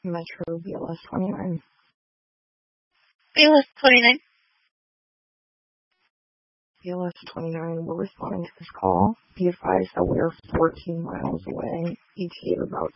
Metro BLS 29. BLS 29. BLS 29, we're responding to this call. Be advised that we are 14 miles away. ETA about